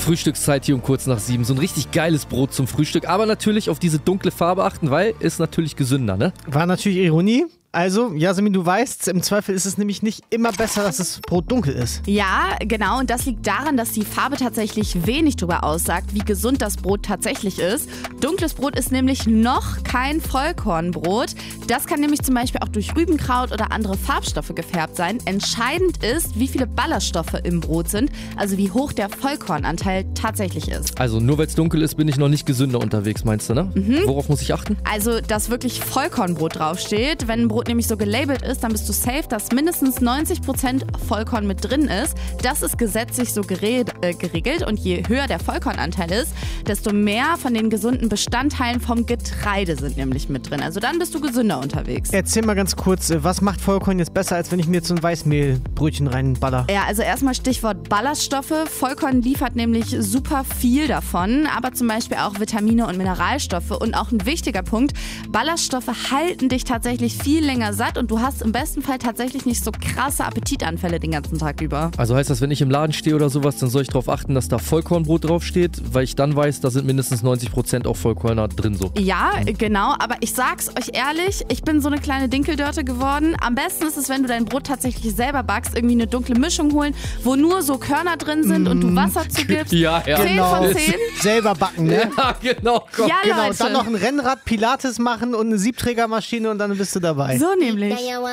Frühstückszeit hier um kurz nach 7. So ein richtig geiles Brot zum Frühstück. Aber natürlich auf diese dunkle Farbe achten, weil ist natürlich gesünder, ne? War natürlich Ironie. Also, Jasmin, du weißt, im Zweifel ist es nämlich nicht immer besser, dass das Brot dunkel ist. Ja, genau. Und das liegt daran, dass die Farbe tatsächlich wenig darüber aussagt, wie gesund das Brot tatsächlich ist. Dunkles Brot ist nämlich noch kein Vollkornbrot. Das kann nämlich zum Beispiel auch durch Rübenkraut oder andere Farbstoffe gefärbt sein. Entscheidend ist, wie viele Ballaststoffe im Brot sind, also wie hoch der Vollkornanteil tatsächlich ist. Also nur weil es dunkel ist, bin ich noch nicht gesünder unterwegs, meinst du, ne? Worauf muss ich achten? Also, dass wirklich Vollkornbrot draufsteht. Wenn ein Brot nämlich so gelabelt ist, dann bist du safe, dass mindestens 90% Vollkorn mit drin ist. Das ist gesetzlich so geregelt und je höher der Vollkornanteil ist, desto mehr von den gesunden Bestandteilen vom Getreide sind nämlich mit drin. Also dann bist du gesünder unterwegs. Erzähl mal ganz kurz, was macht Vollkorn jetzt besser, als wenn ich mir jetzt so ein Weißmehlbrötchen reinballer? Ja, also erstmal Stichwort Ballaststoffe. Vollkorn liefert nämlich super viel davon, aber zum Beispiel auch Vitamine und Mineralstoffe. Und auch ein wichtiger Punkt, Ballaststoffe halten dich tatsächlich viel länger satt und du hast im besten Fall tatsächlich nicht so krasse Appetitanfälle den ganzen Tag über. Also heißt das, wenn ich im Laden stehe oder sowas, dann soll ich darauf achten, dass da Vollkornbrot draufsteht, weil ich dann weiß, da sind mindestens 90% auch Vollkörner drin so. Ja, genau, aber ich sag's euch ehrlich, ich bin so eine kleine Dinkeldörte geworden. Am besten ist es, wenn du dein Brot tatsächlich selber backst, irgendwie eine dunkle Mischung holen, wo nur so Körner drin sind und du Wasser zugibst. Ja, 10 genau. von 10. Selber backen, ne? Ja, genau. Komm. Ja, Genau, Leute. dann noch ein Rennrad, Pilates machen und eine Siebträgermaschine und dann bist du dabei. So nämlich.